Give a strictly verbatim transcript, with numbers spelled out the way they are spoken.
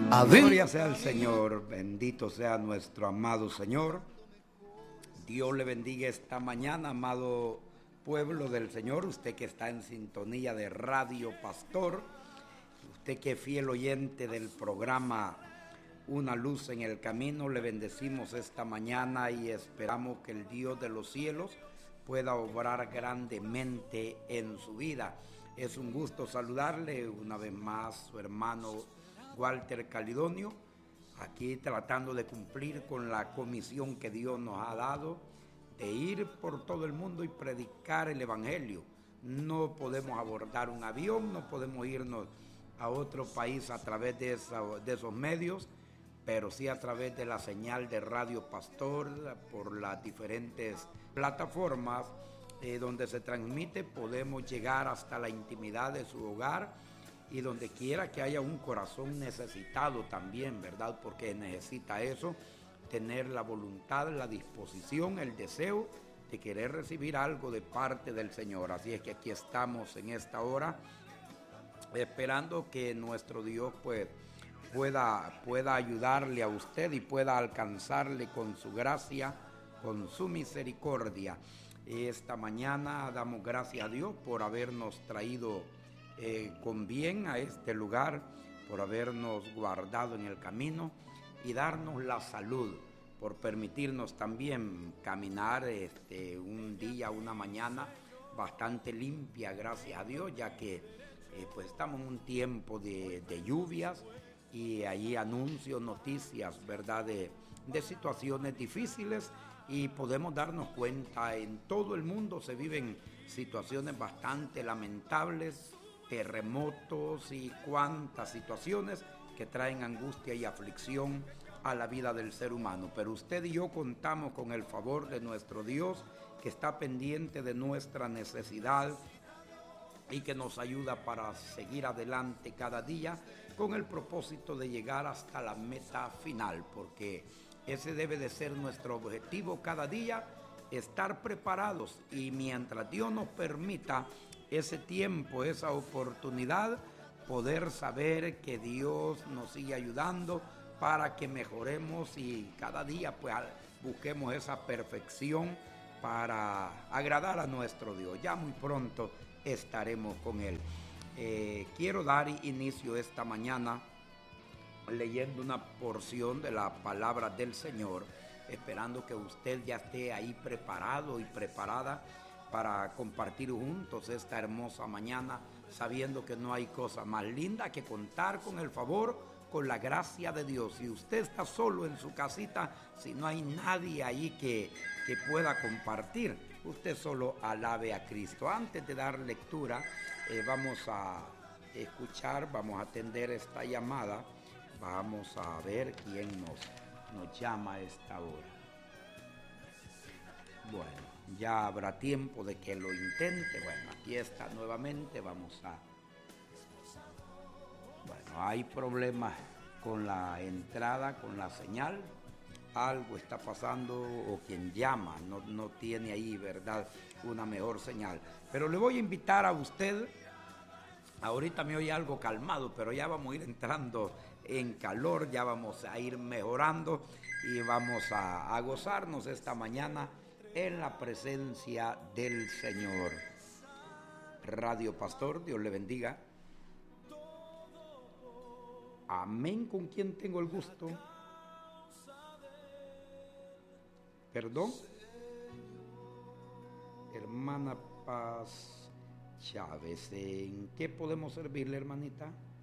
Gloria sea al Señor, bendito sea nuestro amado Señor. Dios le bendiga esta mañana, amado pueblo del Señor, usted que está en sintonía de Radio Pastor, usted que es fiel oyente del programa Una Luz en el Camino, le bendecimos esta mañana y esperamos que el Dios de los cielos pueda obrar grandemente en su vida. Es un gusto saludarle una vez más, su hermano Walter Calidonio, aquí tratando de cumplir con la comisión que Dios nos ha dado de ir por todo el mundo y predicar el Evangelio. No podemos abordar un avión, no podemos irnos a otro país a través de, esa, de esos medios, pero sí a través de la señal de Radio Pastor, por las diferentes plataformas eh, donde se transmite, podemos llegar hasta la intimidad de su hogar y donde quiera que haya un corazón necesitado también, ¿verdad? Porque necesita eso, tener la voluntad, la disposición, el deseo de querer recibir algo de parte del Señor. Así es que aquí estamos en esta hora, esperando que nuestro Dios pues pueda, pueda ayudarle a usted y pueda alcanzarle con su gracia, con su misericordia. Esta mañana damos gracias a Dios por habernos traído Eh, con bien a este lugar, por habernos guardado en el camino y darnos la salud, por permitirnos también caminar este, un día, una mañana bastante limpia, gracias a Dios, ya que eh, pues estamos en un tiempo de, de lluvias y allí anuncio noticias, ¿verdad?, de, de situaciones difíciles, y podemos darnos cuenta, en todo el mundo se viven situaciones bastante lamentables, terremotos y cuantas situaciones que traen angustia y aflicción a la vida del ser humano. Pero usted y yo contamos con el favor de nuestro Dios, que está pendiente de nuestra necesidad y que nos ayuda para seguir adelante cada día con el propósito de llegar hasta la meta final, porque ese debe de ser nuestro objetivo cada día, estar preparados, y mientras Dios nos permita ese tiempo, esa oportunidad, poder saber que Dios nos sigue ayudando para que mejoremos y cada día pues busquemos esa perfección para agradar a nuestro Dios. Ya muy pronto estaremos con Él. Eh, quiero dar inicio esta mañana leyendo una porción de la palabra del Señor, esperando que usted ya esté ahí preparado y preparada para compartir juntos esta hermosa mañana, sabiendo que no hay cosa más linda que contar con el favor, con la gracia de Dios. Si usted está solo en su casita, si no hay nadie ahí que, que pueda compartir, usted solo alabe a Cristo. Antes de dar lectura, eh, vamos a escuchar, vamos a atender esta llamada, vamos a ver quién nos, nos llama a esta hora. Bueno, ya habrá tiempo de que lo intente. Bueno, aquí está nuevamente, vamos a... Bueno, hay problemas con la entrada, con la señal, algo está pasando, o quien llama no, no tiene ahí, ¿verdad?, una mejor señal. Pero le voy a invitar a usted, ahorita me oye algo calmado, pero ya vamos a ir entrando en calor, ya vamos a ir mejorando y vamos a, a gozarnos esta mañana en la presencia del Señor. Radio Pastor, Dios le bendiga. Amén. ¿Con quién tengo el gusto? Perdón. Hermana Paz Chávez, ¿en qué podemos servirle, hermanita?